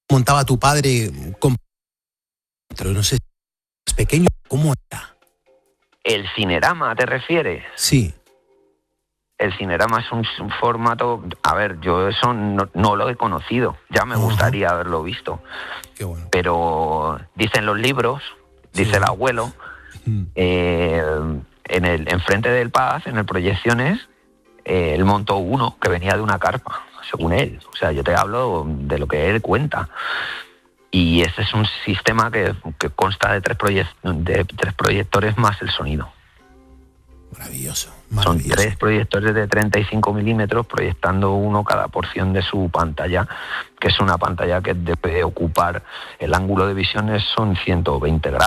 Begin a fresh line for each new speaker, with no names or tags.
montaba tu padre con... No sé, es pequeño, ¿cómo era?
¿El Cinerama te refieres?
Sí.
El Cinerama es un formato... A ver, yo eso no lo he conocido. Ya me gustaría haberlo visto.
Qué bueno.
Pero dicen los libros, dice el abuelo, enfrente del Paz, en el Proyecciones, él montó uno que venía de una carpa, según él. O sea, yo te hablo de lo que él cuenta. Y ese es un sistema que consta de tres proyectores más el sonido.
Maravilloso.
Son 3 proyectores de 35 milímetros proyectando uno cada porción de su pantalla, que es una pantalla que debe ocupar, el ángulo de visión son 120 grados.